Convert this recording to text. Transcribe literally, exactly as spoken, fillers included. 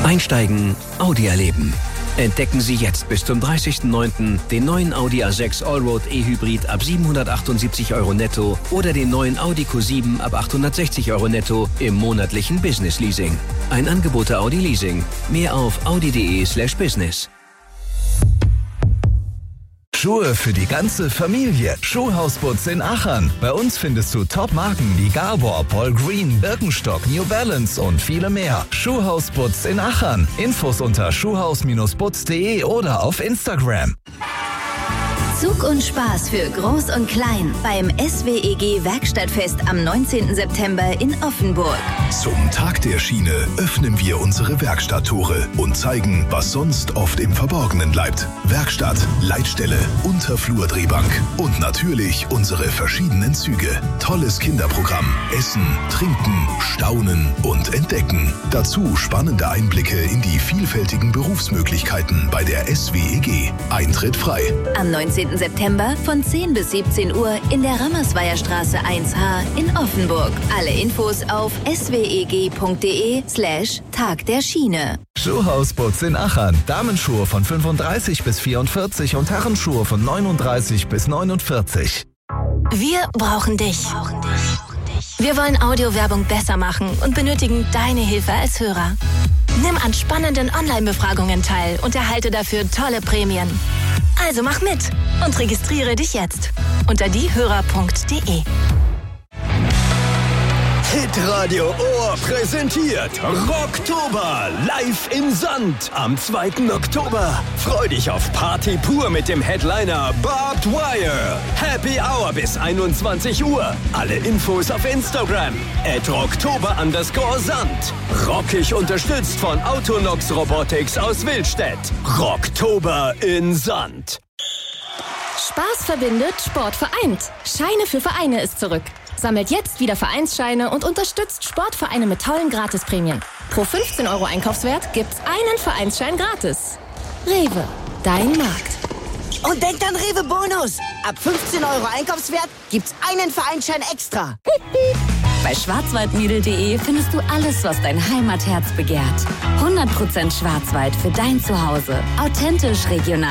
Einsteigen, Audi erleben. Entdecken Sie jetzt bis zum dreißigsten neunten den neuen Audi A sechs Allroad E-Hybrid ab siebenhundertachtundsiebzig Euro netto oder den neuen Audi Q sieben ab achthundertsechzig Euro netto im monatlichen Business Leasing. Ein Angebot der Audi Leasing. Mehr auf audi.de slash business. Schuhe für die ganze Familie. Schuhhausputz in Achern. Bei uns findest du Top-Marken wie Gabor, Paul Green, Birkenstock, New Balance und viele mehr. Schuhhausputz in Achern. Infos unter schuhhaus Bindestrich putz punkt de oder auf Instagram. Zug und Spaß für Groß und Klein beim S W E G Werkstattfest am neunzehnten September in Offenburg. Zum Tag der Schiene öffnen wir unsere Werkstatttore und zeigen, was sonst oft im Verborgenen bleibt. Werkstatt, Leitstelle, Unterflurdrehbank und natürlich unsere verschiedenen Züge. Tolles Kinderprogramm. Essen, trinken, staunen und entdecken. Dazu spannende Einblicke in die vielfältigen Berufsmöglichkeiten bei der S W E G. Eintritt frei. Am neunzehnten September von zehn bis siebzehn Uhr in der Rammersweier-Straße eins H in Offenburg. Alle Infos auf sweg.de slash Tag der Schiene. Schuhhausputz in Achern. Damenschuhe von fünfunddreißig bis vierundvierzig und Herrenschuhe von neununddreißig bis neunundvierzig. Wir brauchen dich. Wir wollen Audiowerbung besser machen und benötigen deine Hilfe als Hörer. Nimm an spannenden Online-Befragungen teil und erhalte dafür tolle Prämien. Also mach mit und registriere dich jetzt unter diehörer punkt de. Hitradio Ohr präsentiert Rocktober live im Sand am zweiten Oktober. Freu dich auf Party pur mit dem Headliner Barbed Wire. Happy Hour bis einundzwanzig Uhr. Alle Infos auf Instagram at rocktober underscore Sand. Rockig unterstützt von Autonox Robotics aus Willstedt. Rocktober in Sand. Spaß verbindet, Sport vereint. Scheine für Vereine ist zurück. Sammelt jetzt wieder Vereinsscheine und unterstützt Sportvereine mit tollen Gratisprämien. Pro fünfzehn Euro Einkaufswert gibt's einen Vereinsschein gratis. Rewe, dein Markt. Und denkt an Rewe Bonus. Ab fünfzehn Euro Einkaufswert gibt's einen Vereinsschein extra. Bei schwarzwaldmädel punkt de findest du alles, was dein Heimatherz begehrt. hundert Prozent Schwarzwald für dein Zuhause. Authentisch regional.